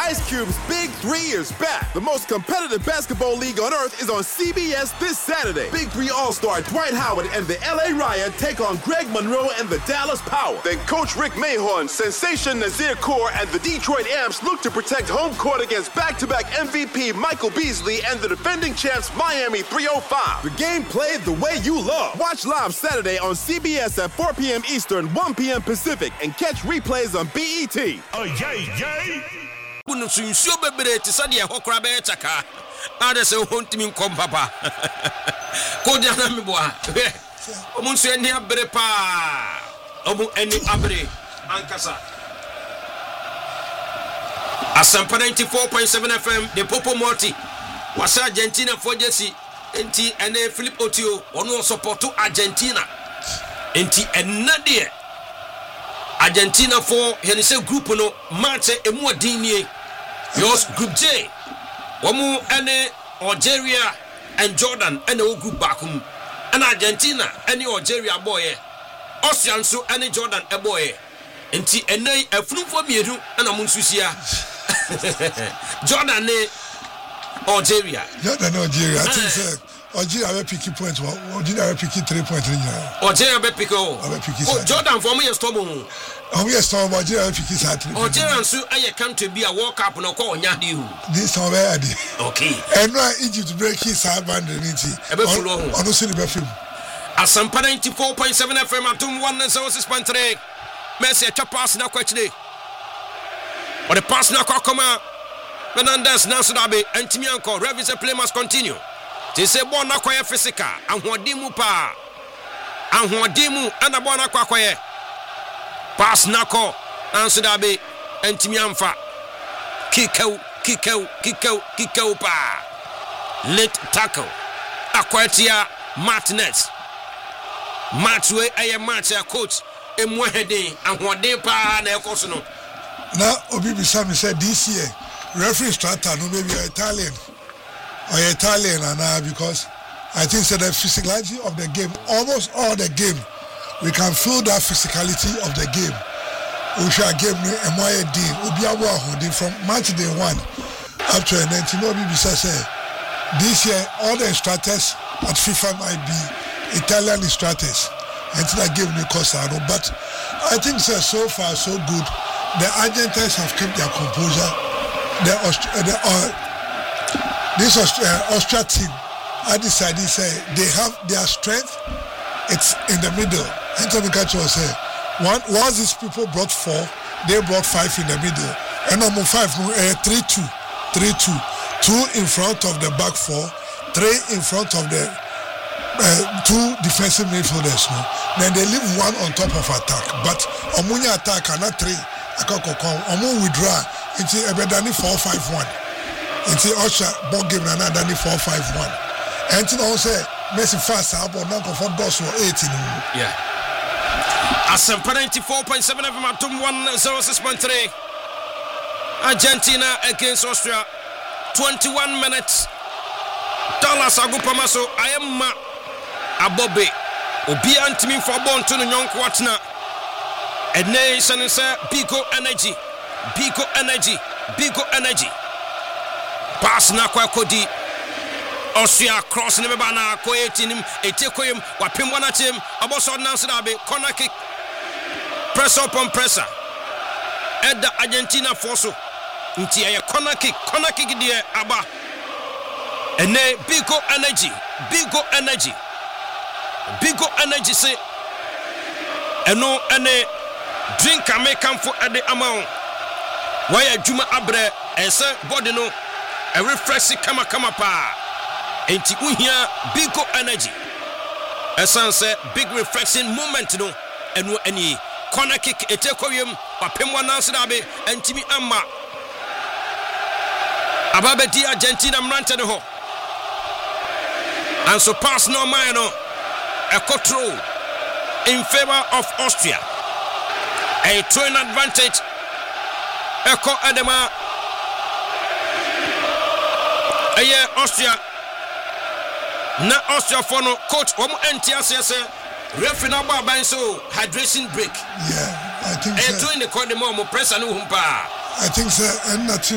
Ice Cube's Big 3 is back. The most competitive basketball league on earth is on CBS this Saturday. Big 3 All-Star Dwight Howard and the LA Riot take on Greg Monroe and the Dallas Power. Then Coach Rick Mahorn, Sensation Nazir Kaur, and the Detroit Amps look to protect home court against back-to-back MVP Michael Beasley and the defending champs Miami 305. The game played the way you love. Watch live Saturday on CBS at 4 p.m. Eastern, 1 p.m. Pacific, and catch replays on BET. Oh, yay! Sunsuo bebere te sade ehokra be chaka ade se hontimi nkom papa ko dia na meboa omunsu eni abere pa omu eni abere ankasa Asampa 94.7 FM de Popo Morty wasa Argentina for Jesse enti ene Philip Otio ono supporto Argentina enti enade Argentina for henise group no match emu adini Yours Group J. Wamu ene Algeria and Jordan ene o group bakum. And Argentina ene Algeria boy. Austria so ene Jordan e boy. Enti ene efunfo miedu na munsusia. Jordan ne Algeria. Jordan Algeria. I think say Algeria will pick points. Algeria will pick 3 points. Algeria will pick Jordan for me is stubborn. We are still Algeria will pick Algeria so I country be a World Cup no call nyadi. This already. Okay. And now Egypt break his boundary. Honestly, the film. Asampa 94.7 FM atum 106.3. Messi a pass na kwachide. Or the pass na kwakoma. Fernandez Nansudabe and Timianko. Revis play must continue. They say born na kwaya physical. Anhuadimu pa. Anhuadimu and a bona kwakwaye. Pass nako Nansudabe and Timianfa. Kikau pa. Late tackle. Aquatia Martinez. Matchway a match a coach. Emwehede Anhuade pa na ekosono. Now Obi Bisami said this year referee starter no maybe Italian and because I think so the physicality of the game, almost all the game, we can feel that physicality of the game. We shall give me a more deal. Obiawa from match day 1 up to 19. Obi Bisami said this year all the instructors at FIFA might be Italian instructors. Until I gave me Costa, but I think so far so good. The Argentines have kept their composure. This Austria team, I decided they have their strength. It's in the middle. Anthony Cacho said, once these people brought 4, they brought 5 in the middle. And number 5, 3-2, 2 in front of the back 4, 3 in front of the 2 defensive midfielders. No? Then they leave 1 on top of attack. But Omunya attack and not 3. Omu withdraw into Ebedani 4-5-1. Into Osha ball game and Dani 4-5-1. And to say Messi fast up or not for boss or 18. Yeah. Asampa 94.7 FM atum 106.3. Argentina against Austria. 21 minutes. Dallas Agupamaso Ayama Abobe Obi antimi for born to the young watchna. A nation is Bigo energy. Pass na kwa kodi. Austria cross ni bana ko etinim etekoyim wapem wana team aboso Nansudabe corner kick. Press up on presser. Edda Argentina forso. Nti aye corner kick die aba. Ene Bigo energy say eno ene drink and make come for at the amount. Why a Juma Abre and say body no a refresh kama pa. Enti uhia Bigo energy. Esan say big refreshing moment no eno any corner kick etekoyem wapemwa Nansudabe entimi amma. Ababedi Argentina mrante no ho. And so pass no minor a control in favor of Austria. A twin advantage. Eko Adema. Austria. Na Austria for no coach. Omu NTS referee na ba ban so hydration break. Yeah, I think so. A twin the call the more press and umpa. I think so. And